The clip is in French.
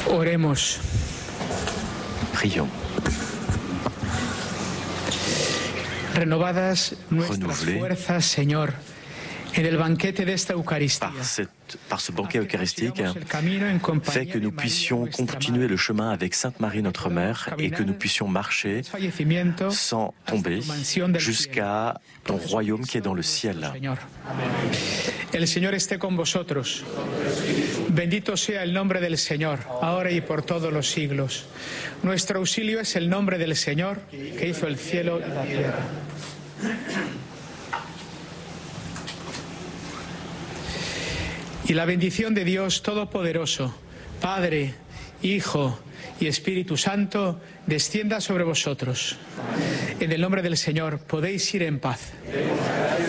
Oremos. Prions. Renovadas nuestras fuerzas, Señor, en el banquete de esta Eucaristía. Par ce banquet eucharistique, fait que nous puissions continuer le chemin avec Sainte Marie notre Mère et que nous puissions marcher sans tomber jusqu'à ton royaume qui est dans le ciel. El Señor esté con vosotros. Bendito sea el nombre del Señor, ahora y por todos los siglos. Nuestro auxilio es el nombre del Señor, que hizo el cielo y la tierra. Y la bendición de Dios Todopoderoso, Padre, Hijo y Espíritu Santo, descienda sobre vosotros. En el nombre del Señor podéis ir en paz.